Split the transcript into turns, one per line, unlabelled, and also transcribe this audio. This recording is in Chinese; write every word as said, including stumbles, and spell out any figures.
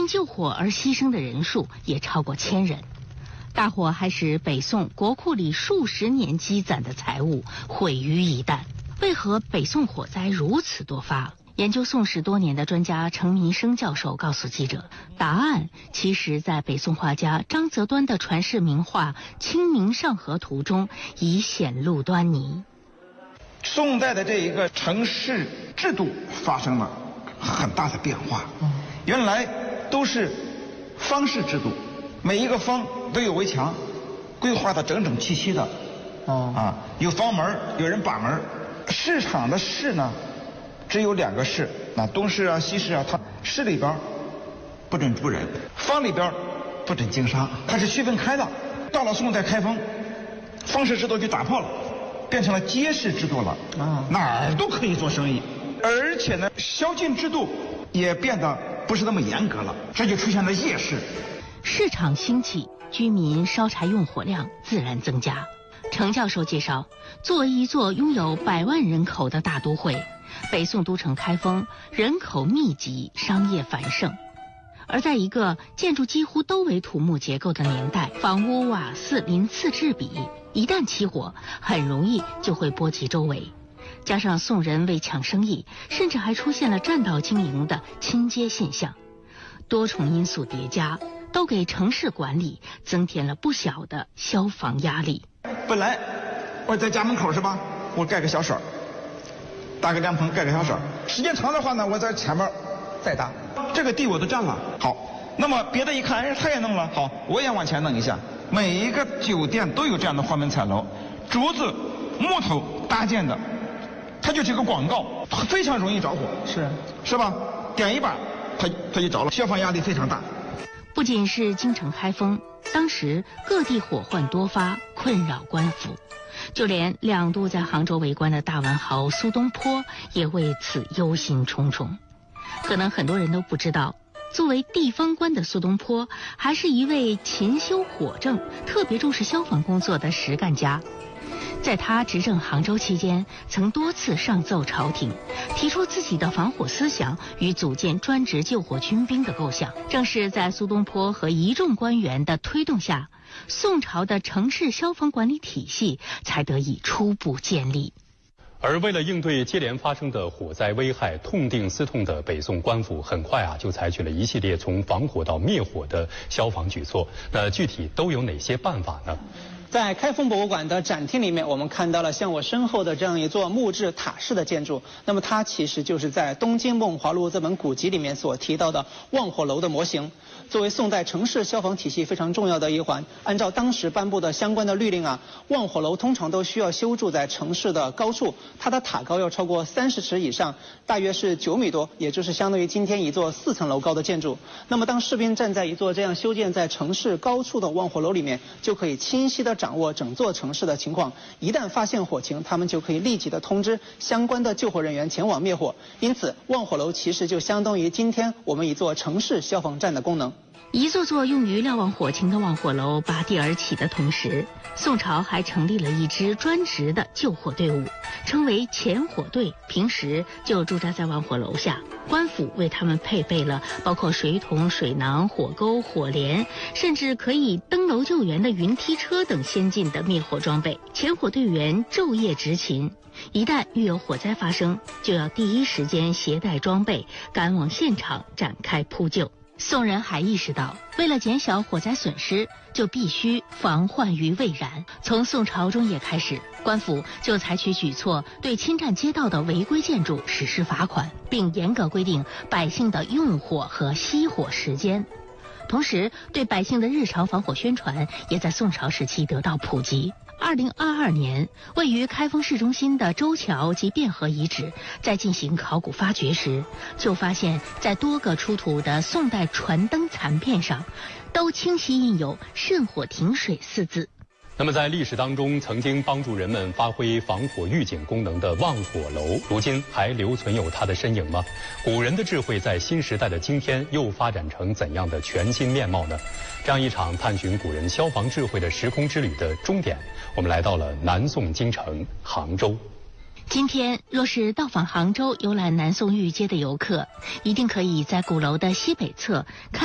因救火而牺牲的人数也超过千人。大火还使北宋国库里数十年积攒的财物毁于一旦。为何北宋火灾如此多发？研究宋史多年的专家程民生教授告诉记者，答案其实在北宋画家张择端的传世名画《清明上河图》中已显露端倪。
宋代的这一个城市制度发生了很大的变化，原来都是方式制度，每一个方都有围墙，规划的整整齐齐的，哦啊，有房门，有人把门。市场的市呢，只有两个市，那东市啊、西市啊，它市里边不准住人，坊里边不准经商，它是区分开的。到了宋代开封，方式制度就打破了，变成了街市制度了，啊，哪儿都可以做生意，而且呢，宵禁制度也变得不是那么严格了，这就出现了夜市。
市场兴起，居民烧柴用火量自然增加。程教授介绍，作为一座拥有百万人口的大都会，北宋都城开封人口密集，商业繁盛。而在一个建筑几乎都为土木结构的年代，房屋瓦肆鳞次栉比，一旦起火，很容易就会波及周围。加上宋人为抢生意，甚至还出现了占道经营的亲街现象，多重因素叠加，都给城市管理增添了不小的消防压力。
本来我在家门口是吧，我盖个小水，搭个凉棚，盖个小水，时间长的话呢，我在前面再搭，这个地我都占了。好，那么别的一看，哎，他也弄了，好，我也往前弄一下。每一个酒店都有这样的花门彩楼，竹子、木头搭建的，它就是一个广告，非常容易着火，是是吧？点一把，它它就着了，消防压力非常大。
不仅是京城开封，当时各地火患多发，困扰官府，就连两度在杭州为官的大文豪苏东坡也为此忧心忡忡。可能很多人都不知道，作为地方官的苏东坡还是一位勤修火政、特别重视消防工作的实干家。在他执政杭州期间，曾多次上奏朝廷，提出自己的防火思想与组建专职救火军兵的构想。正是在苏东坡和一众官员的推动下，宋朝的城市消防管理体系才得以初步建立。
而为了应对接连发生的火灾危害，痛定思痛的北宋官府很快啊就采取了一系列从防火到灭火的消防举措。那具体都有哪些办法呢？
在开封博物馆的展厅里面，我们看到了像我身后的这样一座木质塔式的建筑，那么它其实就是在《东京梦华录》这本古籍里面所提到的望火楼的模型。作为宋代城市消防体系非常重要的一环，按照当时颁布的相关的律令啊，望火楼通常都需要修筑在城市的高处，它的塔高要超过三十尺以上，大约是九米多，也就是相当于今天一座四层楼高的建筑。那么当士兵站在一座这样修建在城市高处的望火楼里面，就可以清晰的掌握整座城市的情况，一旦发现火情，他们就可以立即的通知相关的救火人员前往灭火。因此望火楼其实就相当于今天我们一座城市消防站的功能。
一座座用于瞭望火情的望火楼拔地而起的同时，宋朝还成立了一支专职的救火队伍，称为前火队，平时就驻扎在望火楼下。官府为他们配备了包括水桶、水囊、火钩、火镰，甚至可以登楼救援的云梯车等先进的灭火装备。前火队员昼夜执勤，一旦遇有火灾发生，就要第一时间携带装备赶往现场展开扑救。宋人还意识到，为了减小火灾损失，就必须防患于未然。从宋朝中叶开始，官府就采取举措，对侵占街道的违规建筑实施罚款，并严格规定百姓的用火和熄火时间。同时，对百姓的日常防火宣传也在宋朝时期得到普及。二零二二年，位于开封市中心的周桥及汴河遗址在进行考古发掘时，就发现在多个出土的宋代船灯残片上，都清晰印有“慎火停水”四字。
那么在历史当中曾经帮助人们发挥防火预警功能的望火楼，如今还留存有它的身影吗？古人的智慧在新时代的今天又发展成怎样的全新面貌呢？这样一场探寻古人消防智慧的时空之旅的终点，我们来到了南宋京城杭州。
今天若是到访杭州游览南宋御街的游客，一定可以在鼓楼的西北侧看